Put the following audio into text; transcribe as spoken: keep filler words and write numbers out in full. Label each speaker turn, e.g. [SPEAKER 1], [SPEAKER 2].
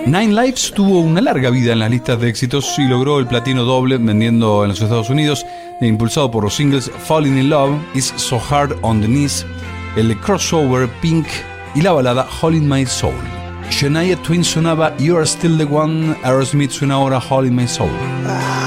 [SPEAKER 1] Nine Lives tuvo una larga vida en las listas de éxitos y logró el platino doble vendiendo en los Estados Unidos, impulsado por los singles Falling in Love, It's So Hard on the Knees, el crossover Pink y la balada Hole in My Soul. Shania Twain sonaba You're Still the One, Aerosmith suena ahora Hole in My Soul.